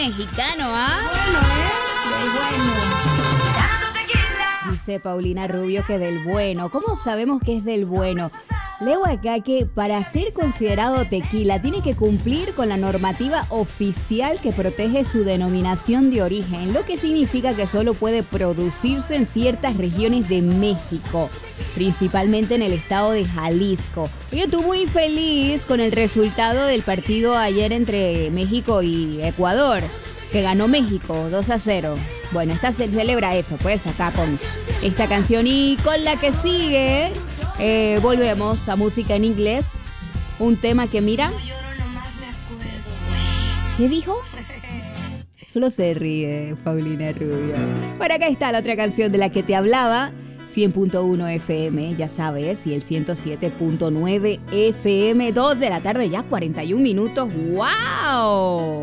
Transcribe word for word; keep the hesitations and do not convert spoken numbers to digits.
mexicano, ¿ah? Bueno, ¿eh? Del bueno. Dice Paulina Rubio que del bueno. ¿Cómo sabemos que es del bueno? Leo acá que para ser considerado tequila tiene que cumplir con la normativa oficial que protege su denominación de origen, lo que significa que solo puede producirse en ciertas regiones de México, principalmente en el estado de Jalisco. Yo estuve muy feliz con el resultado del partido ayer entre México y Ecuador, que ganó México dos a cero. Bueno, esta se celebra eso, pues, acá con esta canción. Y con la que sigue, eh, volvemos a música en inglés. Un tema que, mira... ¿Qué dijo? Solo se ríe Paulina Rubio. Bueno, acá está la otra canción de la que te hablaba. cien punto uno F M, ya sabes, y el ciento siete punto nueve F M, dos de la tarde, ya cuarenta y un minutos. ¡Wow!